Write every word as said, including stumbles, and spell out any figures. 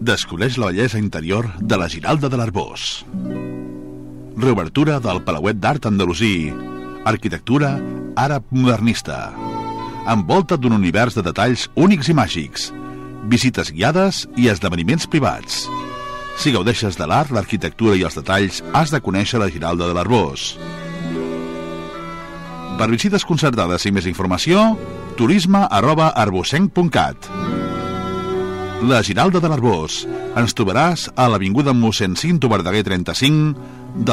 Descobreix la bellesa interior de la Giralda de l'Arboç. Reobertura del Palauet d'Art Andalusí. Arquitectura àrab modernista. Envolta d'un univers de detalls únics i màgics. Visites guiades i esdeveniments privats. Si gaudeixes de l'art, l'arquitectura i els detalls, has de conèixer la Giralda de l'Arboç. Per visites concertades i més informació, turisme arroba arbocenc punt cat. La Giralda de l'Arboç. Ens trobaràs a l'avinguda mossèn Cinto Verdaguer trenta-cinc